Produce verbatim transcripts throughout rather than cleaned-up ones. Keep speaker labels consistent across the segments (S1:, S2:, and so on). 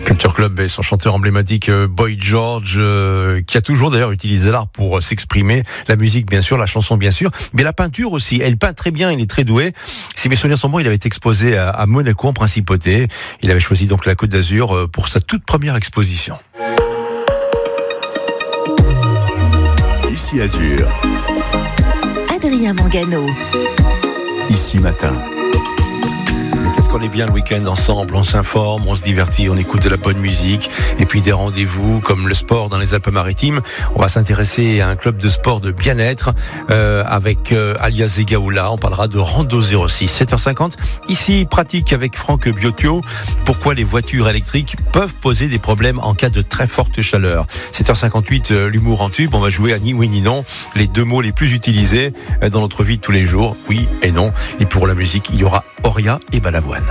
S1: Culture Club et son chanteur emblématique Boy George, euh, qui a toujours d'ailleurs utilisé l'art pour s'exprimer, la musique bien sûr, la chanson bien sûr, mais la peinture aussi. Elle peint très bien, il est très doué. Si mes souvenirs sont bons, il avait été exposé à, à Monaco en principauté. Il avait choisi donc la Côte d'Azur pour sa toute première exposition.
S2: Ici Azur.
S3: Adrien Mangano.
S2: Ici Matin.
S1: Qu'est-ce qu'on est bien le week-end ensemble, on s'informe, on se divertit, on écoute de la bonne musique et puis des rendez-vous comme le sport dans les Alpes-Maritimes. On va s'intéresser à un club de sport de bien-être euh, avec euh, Alias Zegaoula. On parlera de Rando zéro six, sept heures cinquante. Ici, pratique avec Franck Biotio. Pourquoi les voitures électriques peuvent poser des problèmes en cas de très forte chaleur. sept heures cinquante-huit, euh, l'humour en tube. On va jouer à ni oui ni non, les deux mots les plus utilisés euh, dans notre vie de tous les jours, oui et non. Et pour la musique, il y aura Oria et Balavoine.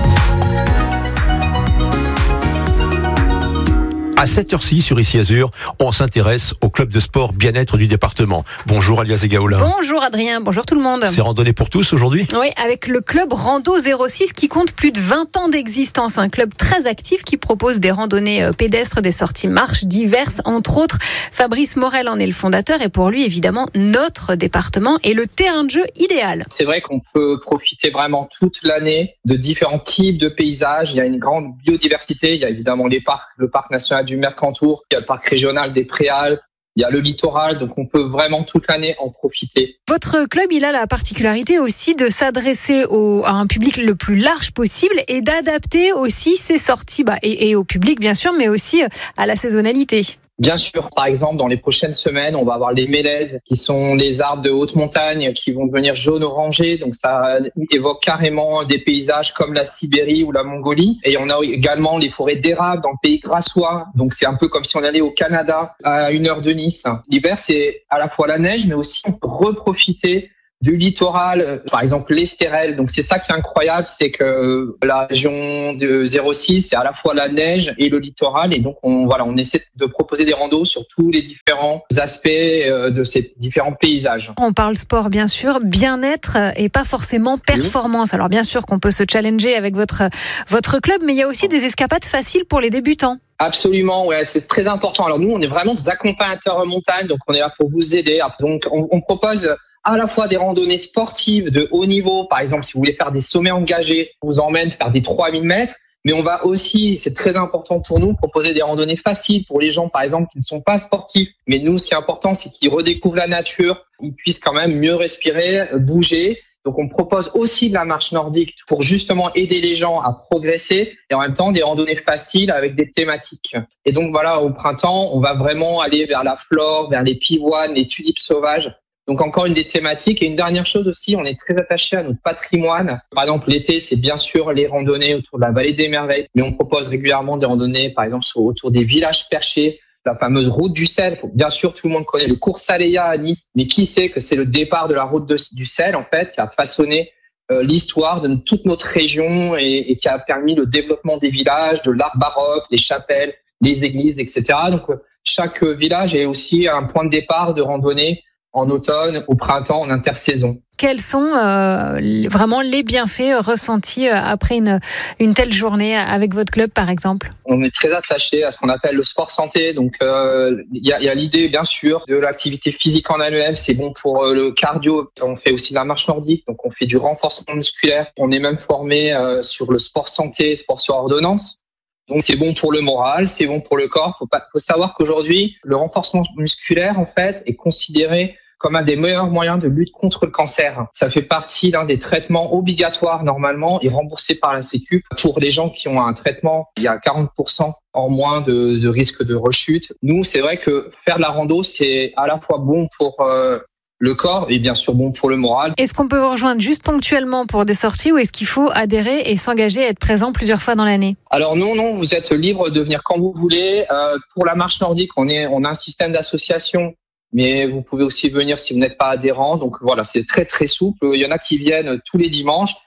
S1: À sept heures six sur Ici Azur, on s'intéresse au club de sport bien-être du département. Bonjour Alias Zegaoula.
S4: Bonjour Adrien, bonjour tout le monde.
S1: C'est randonnée pour tous aujourd'hui ?
S4: Oui, avec le club Rando zéro six qui compte plus de vingt ans d'existence. Un club très actif qui propose des randonnées pédestres, des sorties marches diverses, entre autres. Fabrice Morel en est le fondateur et pour lui, évidemment, notre département est le terrain de jeu idéal.
S5: C'est vrai qu'on peut profiter vraiment toute l'année de différents types de paysages. Il y a une grande biodiversité. Il y a évidemment les parcs, le parc national du Mercantour, il y a le parc régional des Préalpes, il y a le littoral, donc on peut vraiment toute l'année en profiter.
S4: Votre club, il a la particularité aussi de s'adresser au, à un public le plus large possible et d'adapter aussi ses sorties bah, et, et au public bien sûr, mais aussi à la saisonnalité.
S5: Bien sûr, par exemple, dans les prochaines semaines, on va avoir les mélèzes, qui sont les arbres de haute montagne qui vont devenir jaune-orangé. Donc ça évoque carrément des paysages comme la Sibérie ou la Mongolie. Et on a également les forêts d'érable dans le pays grassois. Donc c'est un peu comme si on allait au Canada, à une heure de Nice. L'hiver, c'est à la fois la neige, mais aussi on peut reprofiter du littoral, par exemple l'Estérel. Donc c'est ça qui est incroyable, c'est que la région de zéro six, c'est à la fois la neige et le littoral. Et donc on voilà, on essaie de proposer des randos sur tous les différents aspects de ces différents paysages.
S4: On parle sport bien sûr, bien-être et pas forcément performance. Alors bien sûr qu'on peut se challenger avec votre votre club, mais il y a aussi des escapades faciles pour les débutants.
S5: Absolument, ouais, c'est très important. Alors nous, on est vraiment des accompagnateurs en montagne, donc on est là pour vous aider. Donc on, on propose à la fois des randonnées sportives de haut niveau. Par exemple, si vous voulez faire des sommets engagés, on vous emmène faire des trois mille mètres. Mais on va aussi, c'est très important pour nous, proposer des randonnées faciles pour les gens, par exemple, qui ne sont pas sportifs. Mais nous, ce qui est important, c'est qu'ils redécouvrent la nature, ils puissent quand même mieux respirer, bouger. Donc, on propose aussi de la marche nordique pour justement aider les gens à progresser et en même temps des randonnées faciles avec des thématiques. Et donc, voilà, au printemps, on va vraiment aller vers la flore, vers les pivoines, les tulipes sauvages. Donc encore une des thématiques. Et une dernière chose aussi, on est très attaché à notre patrimoine. Par exemple, l'été, c'est bien sûr les randonnées autour de la vallée des merveilles, mais on propose régulièrement des randonnées, par exemple, autour des villages perchés, la fameuse route du sel. Bien sûr, tout le monde connaît le cours Saléa à Nice, mais qui sait que c'est le départ de la route de, du sel, en fait, qui a façonné euh, l'histoire de toute notre région et, et qui a permis le développement des villages, de l'art baroque, les chapelles, les églises, et cetera. Donc, euh, chaque village est aussi un point de départ de randonnée en automne, au printemps, en intersaison.
S4: Quels sont euh, vraiment les bienfaits ressentis après une, une telle journée avec votre club, par exemple ?
S5: On est très attaché à ce qu'on appelle le sport santé. Donc, il euh, y, a, y a l'idée, bien sûr, de l'activité physique en elle-même. C'est bon pour euh, le cardio. On fait aussi de la marche nordique, donc on fait du renforcement musculaire. On est même formé euh, sur le sport santé, sport sur ordonnance. Donc c'est bon pour le moral, c'est bon pour le corps. Faut pas, faut savoir qu'aujourd'hui, le renforcement musculaire, en fait, est considéré comme un des meilleurs moyens de lutte contre le cancer. Ça fait partie d'un des traitements obligatoires normalement et remboursés par la Sécu. Pour les gens qui ont un traitement, il y a quarante pour cent en moins de, de risque de rechute. Nous, c'est vrai que faire de la rando, c'est à la fois bon pour euh, le corps et bien sûr bon pour le moral.
S4: Est-ce qu'on peut vous rejoindre juste ponctuellement pour des sorties ou est-ce qu'il faut adhérer et s'engager à être présent plusieurs fois dans l'année ?
S5: Alors non, non, vous êtes libre de venir quand vous voulez. Euh, pour la marche nordique, on, est, on a un système d'association, mais vous pouvez aussi venir si vous n'êtes pas adhérent. Donc voilà, c'est très très souple. Il y en a qui viennent tous les dimanches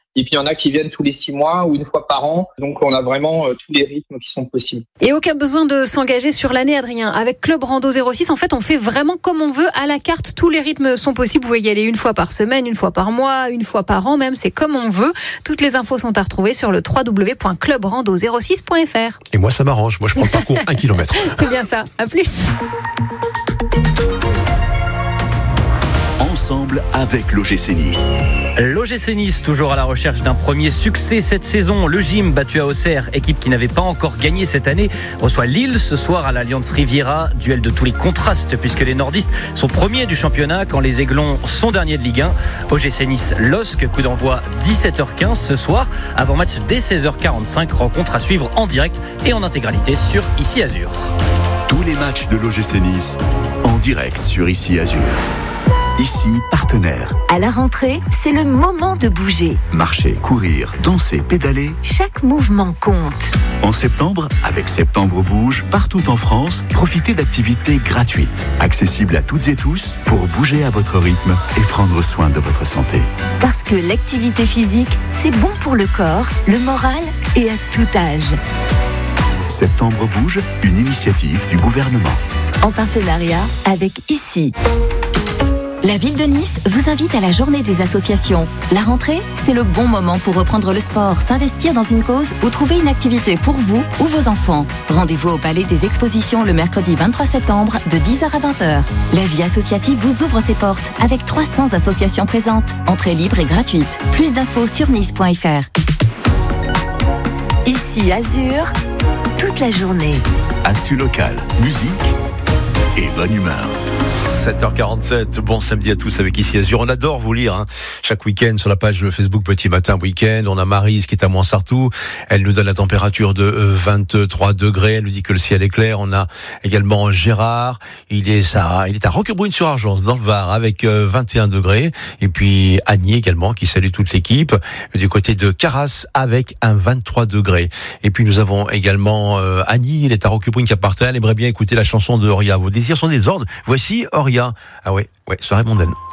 S5: Et puis il y en a qui viennent tous les six mois ou une fois par an. Donc on a vraiment euh, tous les rythmes qui sont possibles.
S4: Et aucun besoin de s'engager sur l'année, Adrien. Avec Club Rando zéro six, en fait, on fait vraiment comme on veut, à la carte. Tous les rythmes sont possibles. Vous pouvez y aller une fois par semaine, une fois par mois, une fois par an même. C'est comme on veut. Toutes les infos sont à retrouver sur le w w w point club rando zéro six point f r.
S1: Et moi, ça m'arrange. Moi, je prends le parcours un kilomètre.
S4: C'est bien ça. À plus.
S2: Ensemble avec l'O G C Nice.
S6: L'O G C Nice, toujours à la recherche d'un premier succès cette saison. Le Gym, battu à Auxerre, équipe qui n'avait pas encore gagné cette année, reçoit Lille ce soir à l'Allianz Riviera. Duel de tous les contrastes puisque les nordistes sont premiers du championnat quand les Aiglons sont derniers de Ligue un. O G C Nice, L O S C, coup d'envoi dix-sept heures quinze ce soir. Avant match dès seize heures quarante-cinq, rencontre à suivre en direct et en intégralité sur Ici Azur.
S2: Tous les matchs de l'O G C Nice en direct sur Ici Azur. Ici, partenaire.
S3: À la rentrée, c'est le moment de bouger.
S2: Marcher, courir, danser, pédaler.
S3: Chaque mouvement compte.
S2: En septembre, avec Septembre Bouge, partout en France, profitez d'activités gratuites, accessibles à toutes et tous, pour bouger à votre rythme et prendre soin de votre santé.
S3: Parce que l'activité physique, c'est bon pour le corps, le moral et à tout âge.
S2: Septembre Bouge, une initiative du gouvernement.
S3: En partenariat avec Ici.
S7: La ville de Nice vous invite à la journée des associations. La rentrée, c'est le bon moment pour reprendre le sport, s'investir dans une cause ou trouver une activité pour vous ou vos enfants. Rendez-vous au Palais des Expositions le mercredi vingt-trois septembre de dix heures à vingt heures. La vie associative vous ouvre ses portes avec trois cents associations présentes. Entrée libre et gratuite. Plus d'infos sur nice point f r.
S3: Ici Azur, toute la journée.
S2: Actu local, musique et bonne humeur.
S1: sept heures quarante-sept, bon samedi à tous avec Ici Azur. On adore vous lire hein, chaque week-end sur la page Facebook Petit Matin Week-end. On a Maryse qui est à Montsartou. Elle nous donne la température de vingt-trois degrés. Elle nous dit que le ciel est clair. On a également Gérard. Il est à, il est à Roquebrune-sur-Argence dans le Var avec vingt et un degrés. Et puis Annie également qui salue toute l'équipe du côté de Carras avec un vingt-trois degrés. Et puis nous avons également euh, Annie. Elle est à Roquebrune qui appartient. Elle aimerait bien écouter la chanson de Auria. Vos désirs sont des ordres. Voici Auria. Ah ouais, ouais, soirée mondaine.